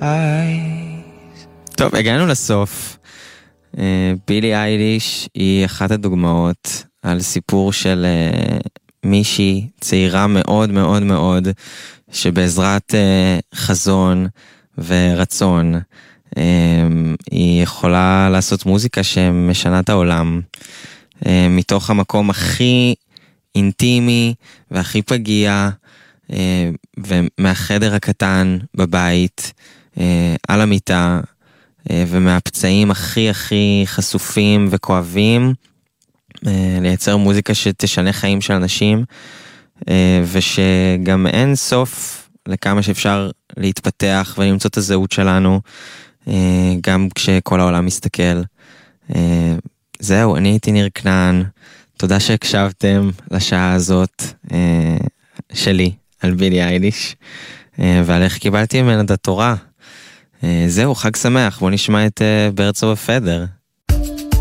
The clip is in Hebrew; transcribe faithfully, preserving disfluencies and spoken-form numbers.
eyes. טוב, הגענו לסוף. בילי אייליש היא אחת הדוגמאות על סיפור של מישהי צעירה מאוד מאוד מאוד, שבעזרת חזון ורצון היא יכולה לעשות מוזיקה שמשנה את העולם, מתוך המקום הכי אינטימי והכי פגיע, ומהחדר הקטן בבית, על המיטה, ומהפצעים הכי הכי חשופים וכואבים, לייצר מוזיקה שתשנה חיים של אנשים, ושגם אין סוף לכמה שאפשר להתפתח ולמצוא את הזהות שלנו, גם כשכל העולם מסתכל. זהו, אני הייתי ניר כנען, תודה שהקשבתם לשעה הזאת שלי על בילי אייליש, ועל איך קיבלתי ממנה את התורה. זהו, חג שמח, בוא נשמע את Birds of a Feather.